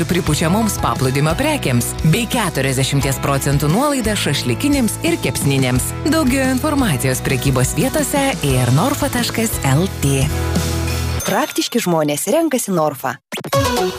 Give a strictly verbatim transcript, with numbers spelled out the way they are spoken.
pripučiamoms paplūdimio prekiams bei keturiasdešimt procentų nuolaida šašlykinėms ir kepsninėms. Daugiau informacijos prekybos vietose ir norfa taškas el tė. Praktiški žmonės renkasi Norfa.